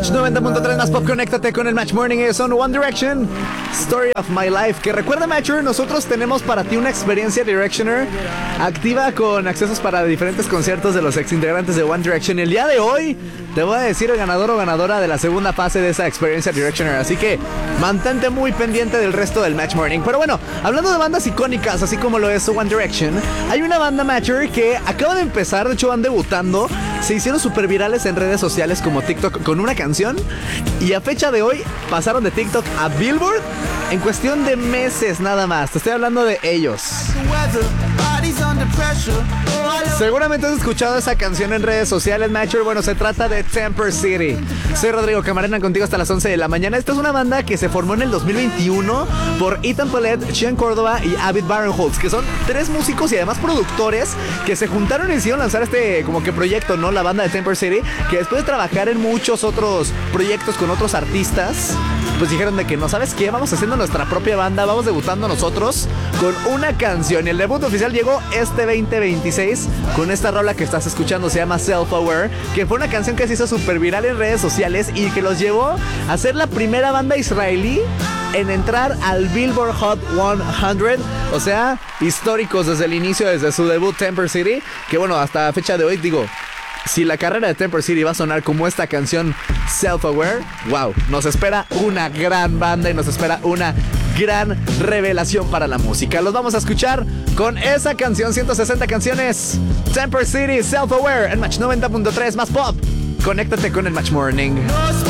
Match 90.3 más pop, conéctate con el Match Morning. Son One Direction, Story of My Life. Que recuerda, Matcher, nosotros tenemos para ti una experiencia Directioner activa con accesos para diferentes conciertos de los ex integrantes de One Direction. El día de hoy te voy a decir el ganador o ganadora de la segunda fase de esa experiencia Directioner. Así que mantente muy pendiente del resto del Match Morning. Pero bueno, hablando de bandas icónicas, así como lo es One Direction, hay una banda, Matcher, que acaba de empezar. De hecho, van debutando. Se hicieron súper virales en redes sociales como TikTok con una canción. Y a fecha de hoy pasaron de TikTok a Billboard en cuestión de meses nada más. Te estoy hablando de ellos. Seguramente has escuchado esa canción en redes sociales, Matcher. Bueno, se trata de Temper City. Soy Rodrigo Camarena, contigo hasta las 11 de la mañana. Esta es una banda que se formó en el 2021 por Ethan Paulette, Sean Córdoba y Abid Barinholtz, que son tres músicos y además productores que se juntaron y decidieron lanzar este como que proyecto, ¿no? La banda de Temper City, que después de trabajar en muchos otros proyectos con otros artistas, pues dijeron de que no, ¿sabes qué? Vamos haciendo nuestra propia banda, vamos debutando nosotros con una canción. Y el debut oficial llegó este 2026 con esta rola que estás escuchando, se llama Self Aware, que fue una canción que se hizo súper viral en redes sociales y que los llevó a ser la primera banda israelí en entrar al Billboard Hot 100, o sea, históricos desde el inicio, desde su debut Temper City, que bueno, hasta la fecha de hoy, digo, si la carrera de Temper City va a sonar como esta canción Self Aware, wow, nos espera una gran banda y nos espera una gran revelación para la música. Los vamos a escuchar con esa canción, 160 canciones, Temper City, Self Aware, en Match 90.3 más pop. Conéctate con el Match Morning.